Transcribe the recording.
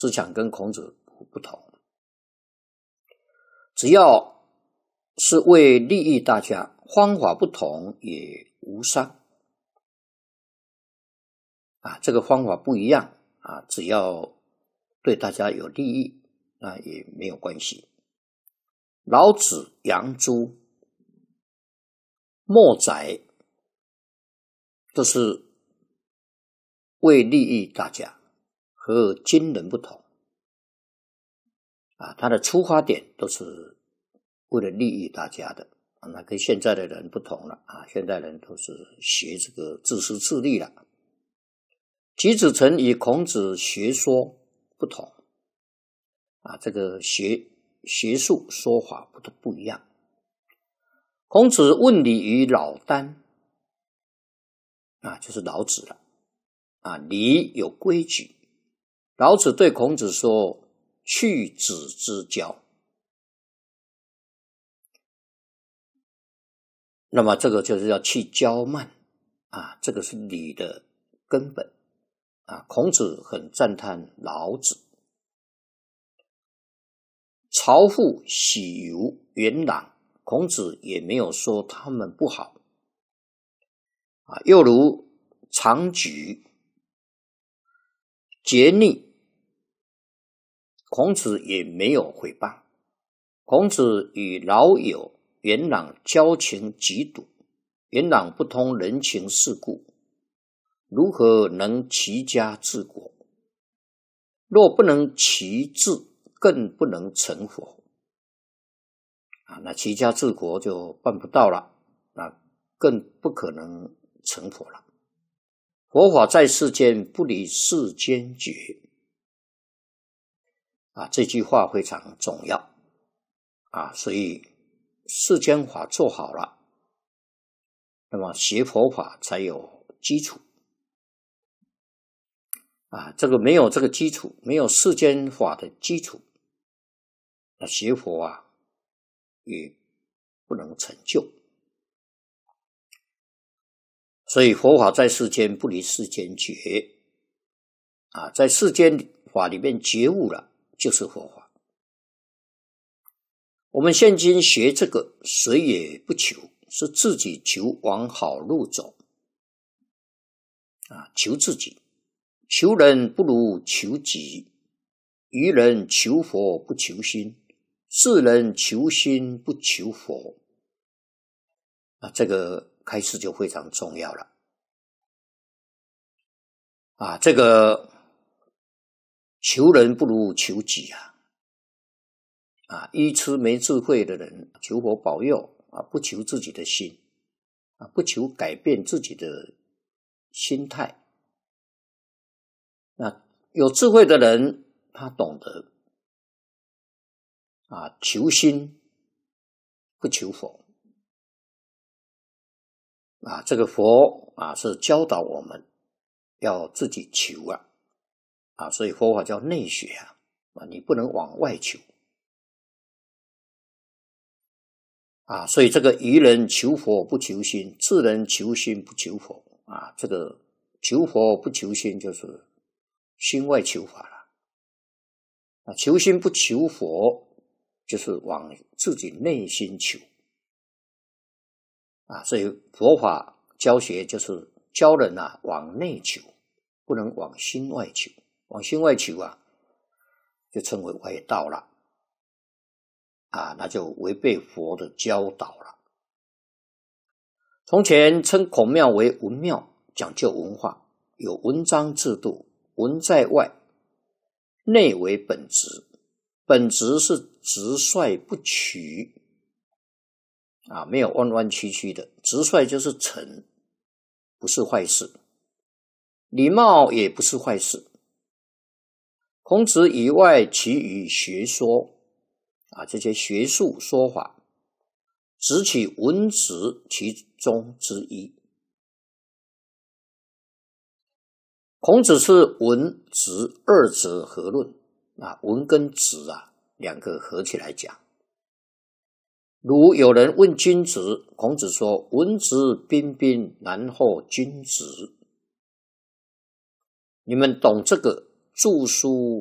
思想跟孔子不同，只要是为利益大家，方法不同也无伤这个方法不一样只要对大家有利益也没有关系。老子、杨朱、墨翟都是为利益大家，和今人不同他的出发点都是为了利益大家的那跟现在的人不同了现在人都是学这个自私自利了。季子成与孔子学说不同这个学术说法不一样。孔子问礼于老聃就是老子了礼有规矩。老子对孔子说：“去子之交。”那么这个就是要去骄慢这个是礼的根本孔子很赞叹老子。曹父、许由、元朗，孔子也没有说他们不好又如长举、桀逆，孔子也没有诽谤。孔子与老友元朗交情极笃，元朗不通人情世故，如何能齐家治国？若不能齐治，更不能成佛那齐家治国就办不到了更不可能成佛了。佛法在世间，不离世间觉这句话非常重要所以世间法做好了，那么学佛法才有基础这个没有这个基础，没有世间法的基础，那学佛也不能成就。所以佛法在世间，不离世间觉在世间法里面觉悟了，就是佛法。我们现今学这个，谁也不求，是自己求往好路走求自己。求人不如求己，愚人求佛不求心，世人求心不求佛这个开始就非常重要了这个求人不如求己愚痴没智慧的人求佛保佑不求自己的心不求改变自己的心态有智慧的人他懂得求心不求佛这个佛是教导我们要自己求所以佛法叫内学你不能往外求所以这个愚人求佛不求心，智人求心不求佛这个求佛不求心就是心外求法了求心不求佛就是往自己内心求所以佛法教学就是教人往内求，不能往心外求。往心外求就称为外道了那就违背佛的教导了。从前称孔庙为文庙，讲究文化，有文章制度，文在外，内为本职。本职是直率不曲没有弯弯曲曲的，直率就是诚，不是坏事，礼貌也不是坏事。孔子以外，其余学说这些学术说法，只取文职其中之一。孔子是文职二者合论文跟职两个合起来讲。如有人问君职，孔子说：文职彬彬，然后君职。你们懂这个著书